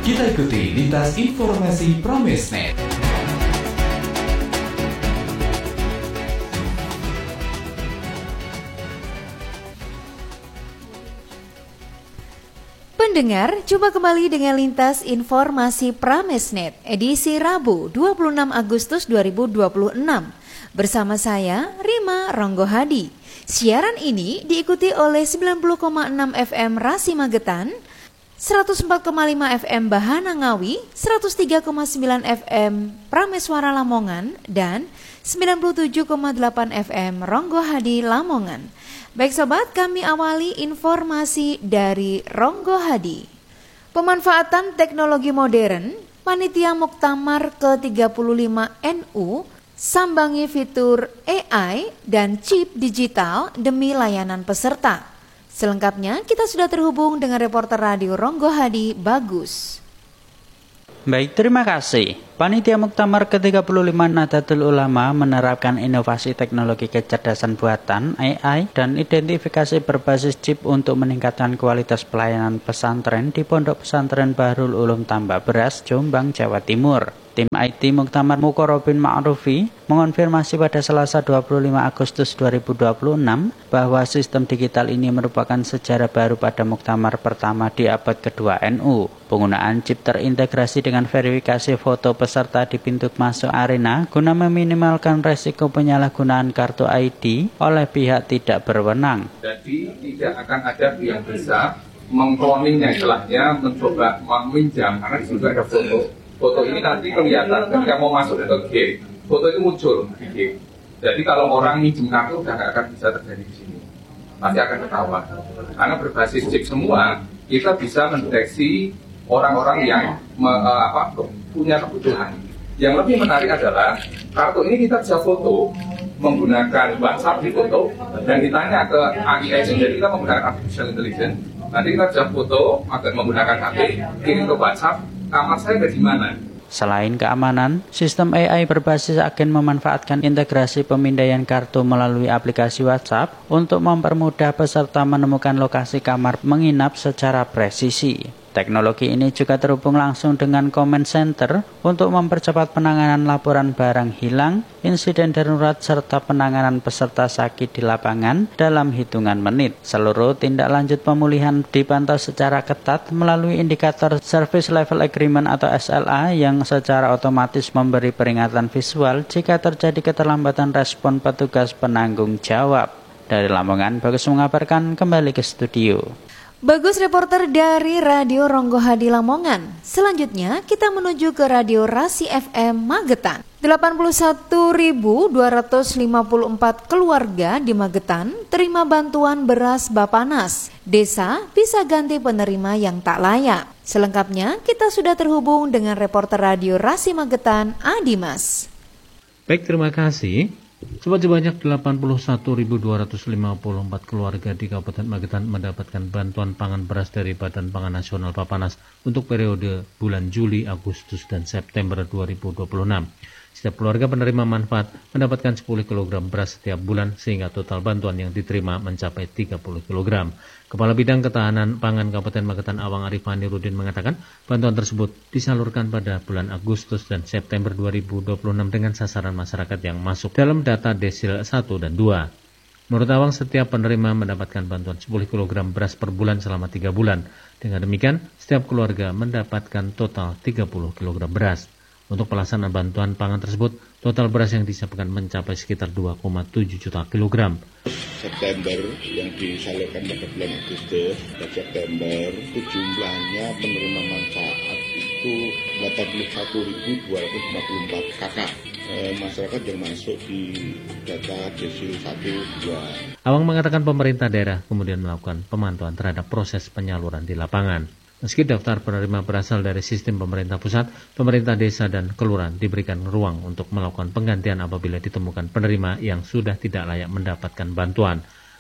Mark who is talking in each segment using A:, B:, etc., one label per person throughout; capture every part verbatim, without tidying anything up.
A: Kita ikuti lintas informasi Pramesnet.
B: Pendengar, jumpa kembali dengan lintas informasi Pramesnet edisi Rabu dua puluh enam Agustus dua ribu dua puluh enam. Bersama saya, Rima Ronggohadi. Siaran ini diikuti oleh sembilan puluh koma enam F M Rasi Magetan, seratus empat koma lima F M Bahana Ngawi, seratus tiga koma sembilan F M Prameswara Lamongan, dan sembilan puluh tujuh koma delapan F M Ronggohadi Lamongan. Baik sobat, kami awali informasi dari Ronggohadi. Pemanfaatan teknologi modern, Panitia Muktamar ke tiga puluh lima N U sambangi fitur A I dan chip digital demi layanan peserta. Selengkapnya kita sudah terhubung dengan reporter radio Ronggohadi, Bagus.
C: Baik, terima kasih. Panitia Muktamar ke tiga puluh lima Nahdlatul Ulama menerapkan inovasi teknologi kecerdasan buatan A I dan identifikasi berbasis chip untuk meningkatkan kualitas pelayanan pesantren di Pondok Pesantren Bahrul Ulum Tambak Beras, Jombang, Jawa Timur. Tim I T Muktamar Mukorobin Ma'rufi mengonfirmasi pada Selasa dua puluh lima Agustus dua ribu dua puluh enam bahwa sistem digital ini merupakan sejarah baru pada Muktamar pertama di abad kedua N U. Penggunaan chip terintegrasi dengan verifikasi foto peserta di pintu masuk arena guna meminimalkan resiko penyalahgunaan kartu I D oleh pihak tidak berwenang.
D: Jadi tidak akan ada yang bisa mengkloningnya, istilahnya mencoba meminjam, karena di situ ada foto. Foto ini nanti kelihatan ketika mau masuk ke game, foto itu muncul di game. Jadi kalau orang minjem kartu sudah nggak akan bisa terjadi di sini, pasti akan ketahuan. Karena berbasis chip semua, kita bisa mendeteksi orang-orang yang me, uh, apa, punya kebutuhan. Yang lebih menarik adalah kartu ini kita bisa foto menggunakan WhatsApp di foto dan ditanya ke A I agent. Jadi kita menggunakan artificial intelligence. Nanti kita bisa foto agar menggunakan H P, kirim ke WhatsApp. Kamar saya ada di mana?
C: Selain keamanan, sistem A I berbasis agen memanfaatkan integrasi pemindaian kartu melalui aplikasi WhatsApp untuk mempermudah peserta menemukan lokasi kamar menginap secara presisi. Teknologi ini juga terhubung langsung dengan comment center untuk mempercepat penanganan laporan barang hilang, insiden darurat, serta penanganan peserta sakit di lapangan dalam hitungan menit. Seluruh tindak lanjut pemulihan dipantau secara ketat melalui indikator Service Level Agreement atau S L A yang secara otomatis memberi peringatan visual jika terjadi keterlambatan respon petugas penanggung jawab. Dari Lamongan, Bagus mengabarkan, kembali ke studio.
B: Bagus, reporter dari Radio Ronggohadi Lamongan. Selanjutnya kita menuju ke Radio Rasi F M Magetan. delapan puluh satu ribu dua ratus lima puluh empat keluarga di Magetan terima bantuan beras Bapanas. Desa bisa ganti penerima yang tak layak. Selengkapnya kita sudah terhubung dengan reporter Radio Rasi Magetan, Adimas.
E: Baik, terima kasih. Sebanyak delapan puluh satu ribu dua ratus lima puluh empat keluarga di Kabupaten Magetan mendapatkan bantuan pangan beras dari Badan Pangan Nasional Bapanas untuk periode bulan Juli, Agustus, dan September dua ribu dua puluh enam. Setiap keluarga penerima manfaat mendapatkan sepuluh kilogram beras setiap bulan sehingga total bantuan yang diterima mencapai tiga puluh kilogram. Kepala Bidang Ketahanan Pangan Kabupaten Magetan Awang Arifani Rudin mengatakan bantuan tersebut disalurkan pada bulan Agustus dan September dua ribu dua puluh enam dengan sasaran masyarakat yang masuk dalam data desil satu dan dua. Menurut Awang, setiap penerima mendapatkan bantuan sepuluh kilogram beras per bulan selama tiga bulan. Dengan demikian, setiap keluarga mendapatkan total tiga puluh kilogram beras. Untuk pelaksanaan bantuan pangan tersebut, total beras yang disiapkan mencapai sekitar dua koma tujuh juta kilogram.
F: September yang disalurkan pada bulan Agustus dan September itu jumlahnya penerima manfaat itu delapan puluh satu ribu dua ratus lima puluh empat kakak e, masyarakat yang masuk di data desil satu dua.
E: Awang mengatakan pemerintah daerah kemudian melakukan pemantauan terhadap proses penyaluran di lapangan. Meski daftar penerima berasal dari sistem pemerintah pusat, pemerintah desa dan kelurahan diberikan ruang untuk melakukan penggantian apabila ditemukan penerima yang sudah tidak layak mendapatkan bantuan.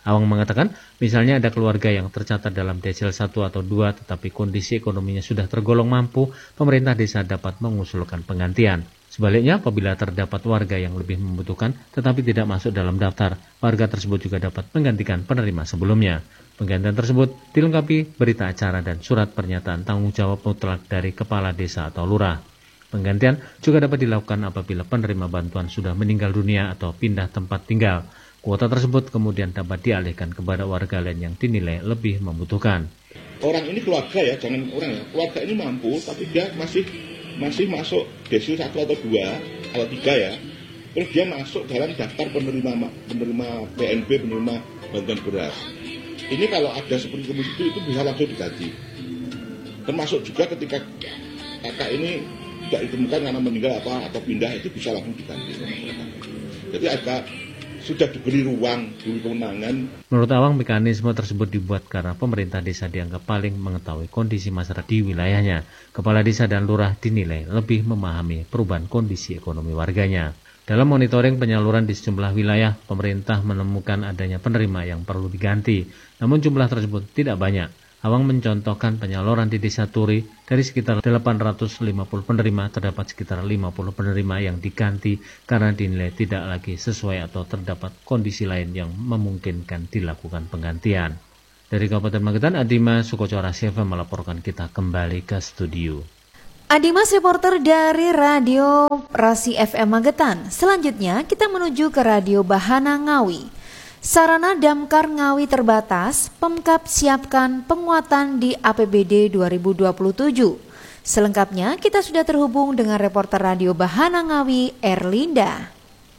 E: Awang mengatakan, misalnya ada keluarga yang tercatat dalam desil satu atau dua tetapi kondisi ekonominya sudah tergolong mampu, pemerintah desa dapat mengusulkan penggantian. Sebaliknya, apabila terdapat warga yang lebih membutuhkan tetapi tidak masuk dalam daftar, warga tersebut juga dapat menggantikan penerima sebelumnya. Penggantian tersebut dilengkapi berita acara dan surat pernyataan tanggung jawab mutlak dari kepala desa atau lurah. Penggantian juga dapat dilakukan apabila penerima bantuan sudah meninggal dunia atau pindah tempat tinggal. Kuota tersebut kemudian dapat dialihkan kepada warga lain yang dinilai lebih membutuhkan.
F: Orang ini keluarga ya, jangan orang ya. Keluarga ini mampu, tapi dia masih masih masuk desil satu atau dua atau tiga ya. Terus dia masuk dalam daftar penerima penerima P N B, penerima bantuan beras. Ini kalau ada seperti itu itu bisa langsung diganti. Termasuk juga ketika kakak ini tidak ditemukan karena meninggal apa atau pindah, itu bisa langsung diganti. Jadi agak sudah diberi ruang, diberi kewenangan.
E: Menurut Awang, mekanisme tersebut dibuat karena pemerintah desa dianggap paling mengetahui kondisi masyarakat di wilayahnya. Kepala desa dan lurah dinilai lebih memahami perubahan kondisi ekonomi warganya. Dalam monitoring penyaluran di sejumlah wilayah, pemerintah menemukan adanya penerima yang perlu diganti. Namun jumlah tersebut tidak banyak. Awang mencontohkan penyaluran di Desa Turi, dari sekitar delapan ratus lima puluh penerima, terdapat sekitar lima puluh penerima yang diganti karena dinilai tidak lagi sesuai atau terdapat kondisi lain yang memungkinkan dilakukan penggantian. Dari Kabupaten Magetan, Adima Sukocora C F M melaporkan. Kita kembali ke studio.
B: Adimas, reporter dari Radio Rasi F M Magetan. Selanjutnya kita menuju ke Radio Bahana Ngawi. Sarana Damkar Ngawi terbatas, Pemkab siapkan penguatan di A P B D dua ribu dua puluh tujuh. Selengkapnya kita sudah terhubung dengan reporter Radio Bahana Ngawi, Erlinda.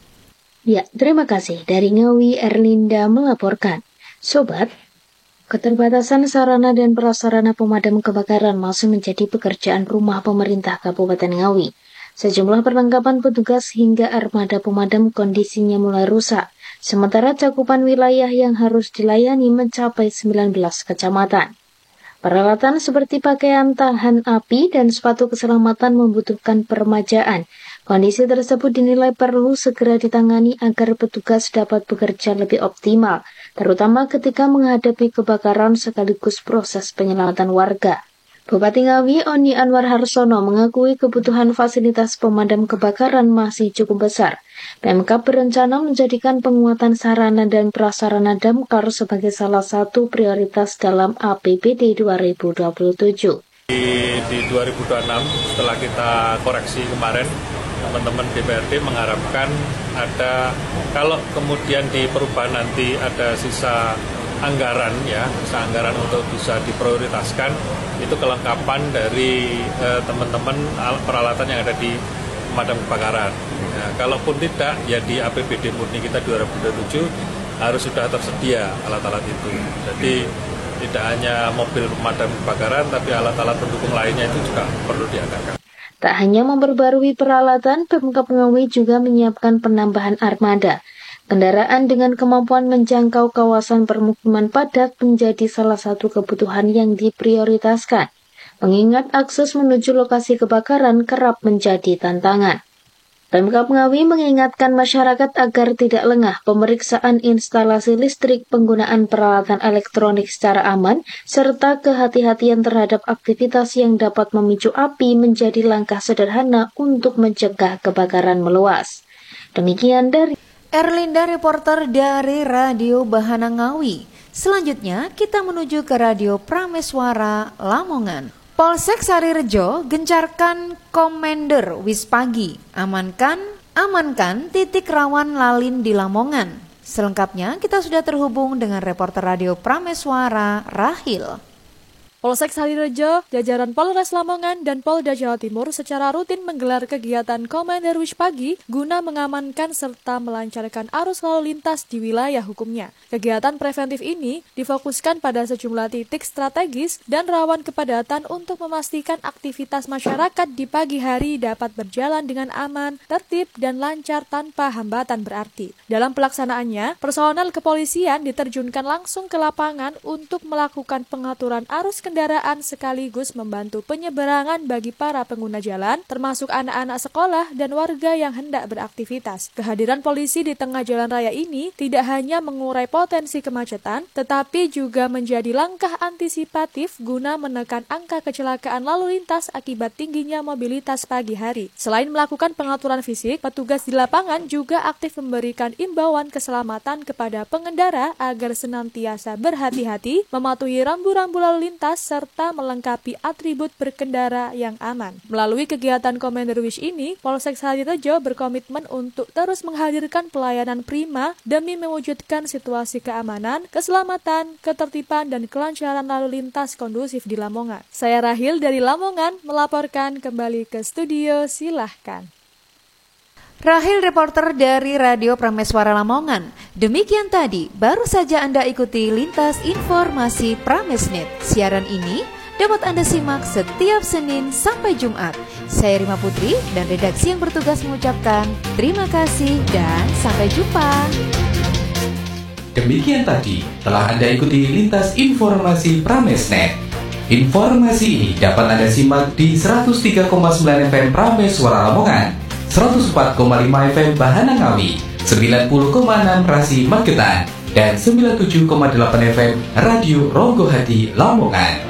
G: Ya, terima kasih. Dari Ngawi, Erlinda melaporkan. Sobat, keterbatasan sarana dan prasarana pemadam kebakaran masih menjadi pekerjaan rumah pemerintah Kabupaten Ngawi. Sejumlah perlengkapan petugas hingga armada pemadam kondisinya mulai rusak. Sementara cakupan wilayah yang harus dilayani mencapai sembilan belas kecamatan. Peralatan seperti pakaian tahan api dan sepatu keselamatan membutuhkan permajaan. Kondisi tersebut dinilai perlu segera ditangani agar petugas dapat bekerja lebih optimal, terutama ketika menghadapi kebakaran sekaligus proses penyelamatan warga. Bupati Ngawi Oni Anwar Harsono mengakui kebutuhan fasilitas pemadam kebakaran masih cukup besar. Pemkab berencana menjadikan penguatan sarana dan prasarana damkar sebagai salah satu prioritas dalam A P B D dua ribu dua puluh tujuh.
H: Di, di dua ribu dua puluh enam, setelah kita koreksi kemarin, teman-teman D P R D mengharapkan ada, kalau kemudian di perubahan nanti ada sisa anggaran ya, sisa anggaran untuk bisa diprioritaskan, itu kelengkapan dari eh, teman-teman peralatan yang ada di pemadam kebakaran. Nah, kalaupun tidak, ya di A P B D murni kita dua ribu dua puluh tujuh harus sudah tersedia alat-alat itu. Jadi tidak hanya mobil pemadam kebakaran, tapi alat-alat pendukung lainnya itu juga perlu dianggarkan.
G: Tak hanya memperbarui peralatan, Pemkab Ngawi juga menyiapkan penambahan armada. Kendaraan dengan kemampuan menjangkau kawasan permukiman padat menjadi salah satu kebutuhan yang diprioritaskan, mengingat akses menuju lokasi kebakaran kerap menjadi tantangan. Pemkab Ngawi mengingatkan masyarakat agar tidak lengah pemeriksaan instalasi listrik, penggunaan peralatan elektronik secara aman, serta kehati-hatian terhadap aktivitas yang dapat memicu api menjadi langkah sederhana untuk mencegah kebakaran meluas. Demikian dari
B: Erlinda, reporter dari Radio Bahana Ngawi. Selanjutnya kita menuju ke Radio Prameswara Lamongan. Polsek Sarirejo gencarkan Komander Wispagi, amankan, amankan titik rawan lalin di Lamongan. Selengkapnya kita sudah terhubung dengan reporter Radio Prameswara Rahil.
I: Polsek Sarirejo, jajaran Polres Lamongan dan Polda Jawa Timur secara rutin menggelar kegiatan Komander Wispagi guna mengamankan serta melancarkan arus lalu lintas di wilayah hukumnya. Kegiatan preventif ini difokuskan pada sejumlah titik strategis dan rawan kepadatan untuk memastikan aktivitas masyarakat di pagi hari dapat berjalan dengan aman, tertib, dan lancar tanpa hambatan berarti. Dalam pelaksanaannya, personel kepolisian diterjunkan langsung ke lapangan untuk melakukan pengaturan arus kendaraan berkendaraan sekaligus membantu penyeberangan bagi para pengguna jalan, termasuk anak-anak sekolah dan warga yang hendak beraktivitas. Kehadiran polisi di tengah jalan raya ini tidak hanya mengurai potensi kemacetan, tetapi juga menjadi langkah antisipatif guna menekan angka kecelakaan lalu lintas akibat tingginya mobilitas pagi hari. Selain melakukan pengaturan fisik, petugas di lapangan juga aktif memberikan imbauan keselamatan kepada pengendara agar senantiasa berhati-hati, mematuhi rambu-rambu lalu lintas, serta melengkapi atribut berkendara yang aman. Melalui kegiatan Commander Wish ini, Polsek Salirejo berkomitmen untuk terus menghadirkan pelayanan prima demi mewujudkan situasi keamanan, keselamatan, ketertiban, dan kelancaran lalu lintas kondusif di Lamongan. Saya Rahil dari Lamongan melaporkan kembali ke studio, silahkan.
B: Rahil, reporter dari Radio Prameswara Lamongan. Demikian tadi, baru saja Anda ikuti Lintas Informasi Pramesnet. Siaran ini dapat Anda simak setiap Senin sampai Jumat. Saya Rima Putri dan redaksi yang bertugas mengucapkan terima kasih dan sampai jumpa.
A: Demikian tadi telah Anda ikuti Lintas Informasi Pramesnet. Informasi ini dapat Anda simak di seratus tiga koma sembilan F M Prameswara Lamongan, seratus empat koma lima F M Bahana Ngawi, sembilan puluh koma enam Rasi Magetan, dan sembilan puluh tujuh koma delapan F M Radio Ronggo Hadi Lamongan.